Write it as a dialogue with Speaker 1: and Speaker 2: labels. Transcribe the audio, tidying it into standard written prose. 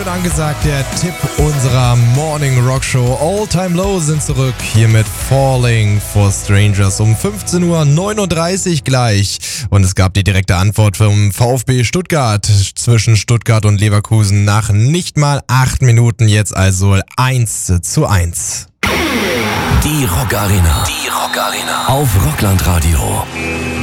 Speaker 1: angesagt, der Tipp unserer Morning Rock Show. All Time Low sind zurück, hier mit Falling for Strangers um 15.39 Uhr gleich. Und es gab die direkte Antwort vom VfB Stuttgart zwischen Stuttgart und Leverkusen nach nicht mal 8 Minuten, jetzt also 1:1.
Speaker 2: Die Rock Arena. Die Rock Arena. Auf Rockland Radio.